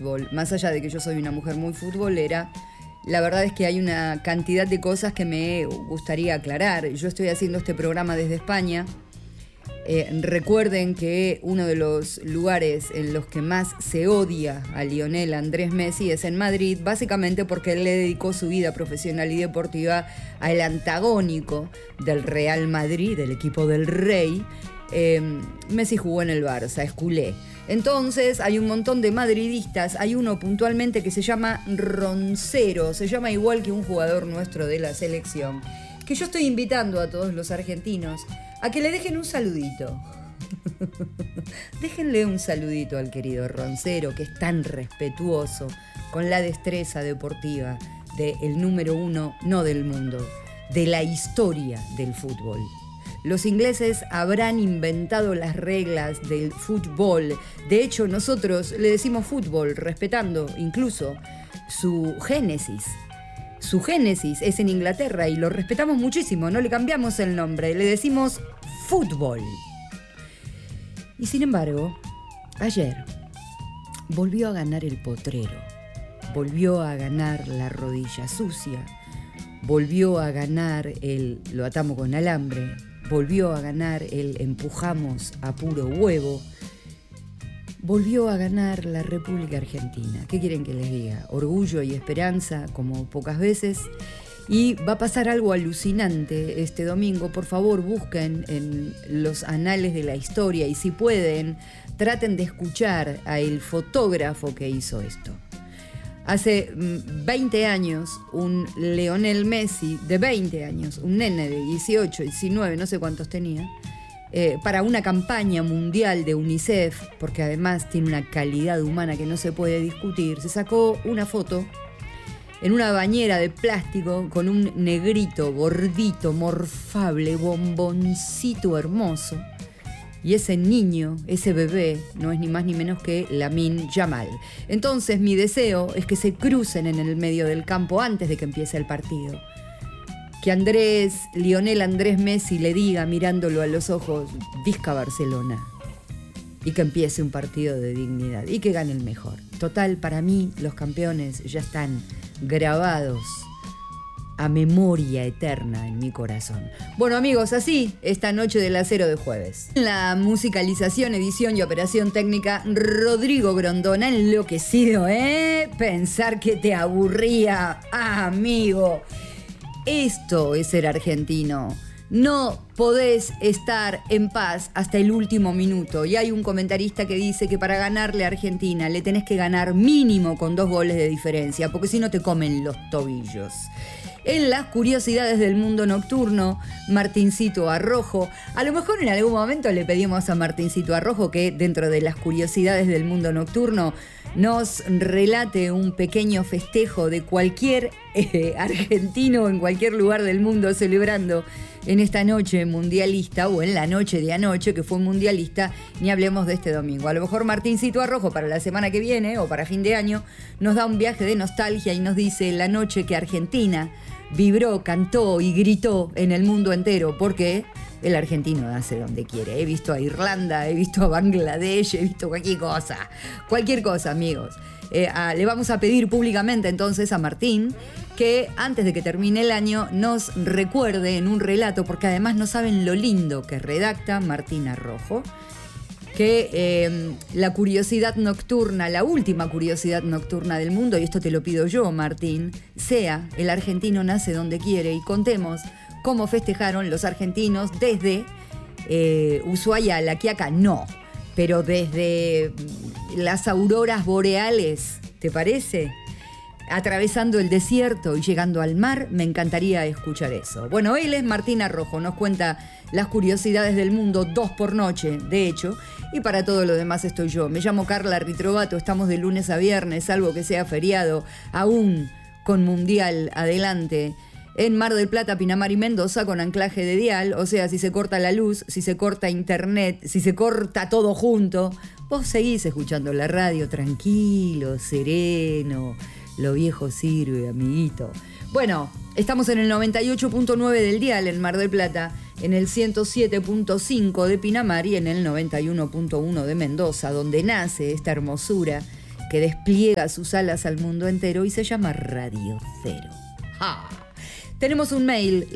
fútbol. Más allá de que yo soy una mujer muy futbolera, la verdad es que hay una cantidad de cosas que me gustaría aclarar. Yo estoy haciendo este programa desde España. Recuerden que uno de los lugares en los que más se odia a Lionel Andrés Messi es en Madrid, básicamente porque él le dedicó su vida profesional y deportiva al antagónico del Real Madrid, del equipo del Rey. Messi jugó en el Barça, es culé. Entonces hay un montón de madridistas, hay uno puntualmente que se llama Roncero, se llama igual que un jugador nuestro de la selección, que yo estoy invitando a todos los argentinos a que le dejen un saludito. Déjenle un saludito al querido Roncero, que es tan respetuoso con la destreza deportiva del número 1, no del mundo, de la historia del fútbol. Los ingleses habrán inventado las reglas del fútbol. De hecho, nosotros le decimos fútbol, respetando incluso su génesis. Su génesis es en Inglaterra y lo respetamos muchísimo, no le cambiamos el nombre, le decimos fútbol. Y sin embargo, ayer volvió a ganar el potrero, volvió a ganar la rodilla sucia, volvió a ganar el lo atamos con alambre, volvió a ganar el empujamos a puro huevo, volvió a ganar la República Argentina. ¿Qué quieren que les diga? Orgullo y esperanza como pocas veces. Y va a pasar algo alucinante este domingo. Por favor, busquen en los anales de la historia y si pueden, traten de escuchar al fotógrafo que hizo esto. Hace 20 años, un Lionel Messi de 20 años, un nene de 18, 19, no sé cuántos tenía, para una campaña mundial de UNICEF, porque además tiene una calidad humana que no se puede discutir, se sacó una foto en una bañera de plástico con un negrito, gordito, morfable, bomboncito hermoso. Y ese niño, ese bebé, no es ni más ni menos que Lamine Yamal. Entonces mi deseo es que se crucen en el medio del campo antes de que empiece el partido. Que Lionel Andrés Messi le diga mirándolo a los ojos, Visca Barcelona. Y que empiece un partido de dignidad y que gane el mejor. Total, para mí los campeones ya están grabados a memoria eterna en mi corazón. Bueno amigos, así esta noche del acero de jueves. La musicalización, edición y operación técnica, Rodrigo Grondona, enloquecido, pensar que te aburría, amigo. Esto es ser argentino. No podés estar en paz hasta el último minuto. Y hay un comentarista que dice que para ganarle a Argentina le tenés que ganar mínimo con 2 goles de diferencia, porque si no te comen los tobillos. En las curiosidades del mundo nocturno, Martincito Arrojo. A lo mejor en algún momento le pedimos a Martincito Arrojo que dentro de las curiosidades del mundo nocturno nos relate un pequeño festejo de cualquier argentino en cualquier lugar del mundo celebrando en esta noche mundialista o en la noche de anoche que fue mundialista, ni hablemos de este domingo. A lo mejor Martincito Arrojo para la semana que viene o para fin de año nos da un viaje de nostalgia y nos dice la noche que Argentina vibró, cantó y gritó en el mundo entero, porque el argentino hace donde quiere. He visto a Irlanda, he visto a Bangladesh, he visto cualquier cosa, amigos. Le vamos a pedir públicamente entonces a Martín que antes de que termine el año nos recuerde en un relato, porque además no saben lo lindo que redacta Martín Arrojo, que la curiosidad nocturna, la última curiosidad nocturna del mundo, y esto te lo pido yo, Martín, sea el argentino nace donde quiere, y contemos cómo festejaron los argentinos desde Ushuaia a La Quiaca, no, pero desde las auroras boreales, ¿te parece? Atravesando el desierto y llegando al mar, me encantaría escuchar eso. Bueno, él es Martín Arrojo, nos cuenta las curiosidades del mundo 2 por noche, de hecho, y para todo lo demás estoy yo. Me llamo Carla Ritrovato, estamos de lunes a viernes, salvo que sea feriado, aún con Mundial adelante, en Mar del Plata, Pinamar y Mendoza con anclaje de dial, o sea, si se corta la luz, si se corta internet, si se corta todo junto, vos seguís escuchando la radio tranquilo, sereno. Lo viejo sirve, amiguito. Bueno, estamos en el 98.9 del dial en Mar del Plata, en el 107.5 de Pinamar y en el 91.1 de Mendoza, donde nace esta hermosura que despliega sus alas al mundo entero y se llama Radio Cero. ¡Ja! Tenemos un mail,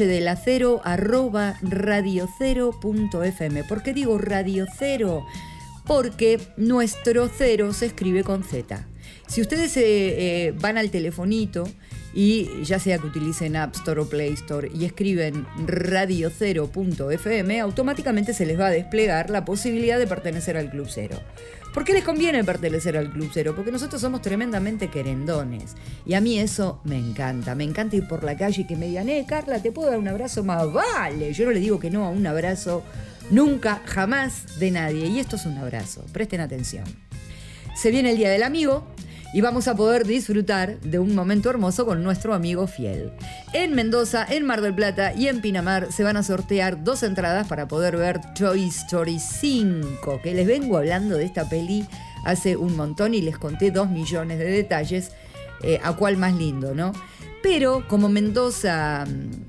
lanochedelacero@radiocero.fm. ¿Por qué digo Radio Cero? Porque nuestro cero se escribe con Z. Si ustedes van al telefonito y ya sea que utilicen App Store o Play Store y escriben radiocero.fm, automáticamente se les va a desplegar la posibilidad de pertenecer al Club Cero. ¿Por qué les conviene pertenecer al Club Cero? Porque nosotros somos tremendamente querendones. Y a mí eso me encanta. Me encanta ir por la calle y que me digan, Carla, ¿te puedo dar un abrazo? Más vale. Yo no le digo que no a un abrazo nunca, jamás de nadie. Y esto es un abrazo. Presten atención. Se viene el Día del Amigo y vamos a poder disfrutar de un momento hermoso con nuestro amigo fiel. En Mendoza, en Mar del Plata y en Pinamar se van a sortear 2 entradas para poder ver Toy Story 5, que les vengo hablando de esta peli hace un montón y les conté 2 millones de detalles, a cuál más lindo, ¿no? Pero como Mendoza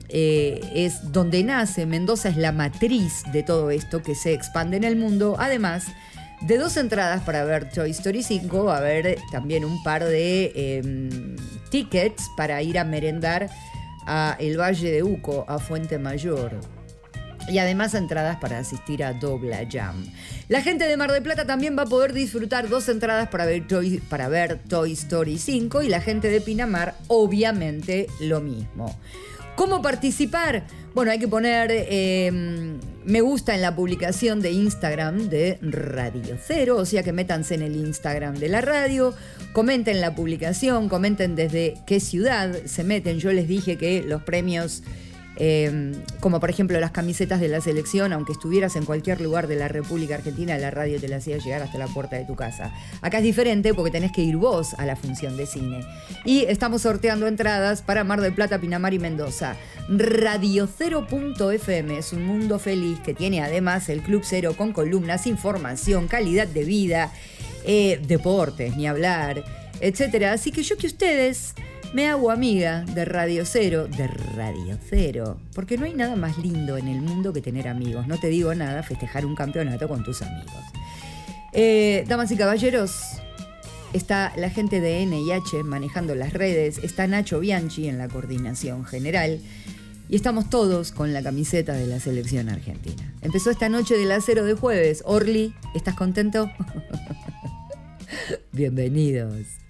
es donde nace, Mendoza es la matriz de todo esto que se expande en el mundo, además de 2 entradas para ver Toy Story 5, va a haber también un par de tickets para ir a merendar a el Valle de Uco, a Fuente Mayor. Y además entradas para asistir a Dobla Jam. La gente de Mar del Plata también va a poder disfrutar 2 entradas para ver Toy Story 5 y la gente de Pinamar, obviamente, lo mismo. ¿Cómo participar? Bueno, hay que poner me gusta en la publicación de Instagram de Radio Cero, o sea que métanse en el Instagram de la radio, comenten la publicación, comenten desde qué ciudad se meten. Yo les dije que los premios, como por ejemplo las camisetas de la selección, aunque estuvieras en cualquier lugar de la República Argentina, la radio te la hacía llegar hasta la puerta de tu casa. Acá es diferente porque tenés que ir vos a la función de cine. Y estamos sorteando entradas para Mar del Plata, Pinamar y Mendoza. Radiocero.fm es un mundo feliz que tiene además el Club Cero con columnas, información, calidad de vida, deportes, ni hablar, etcétera. Así que yo que ustedes me hago amiga de Radio Cero, porque no hay nada más lindo en el mundo que tener amigos. No te digo nada, festejar un campeonato con tus amigos. Damas y caballeros, está la gente de NIH manejando las redes, está Nacho Bianchi en la coordinación general y estamos todos con la camiseta de la selección argentina. Empezó esta noche del acero de jueves. Orly, ¿estás contento? Bienvenidos.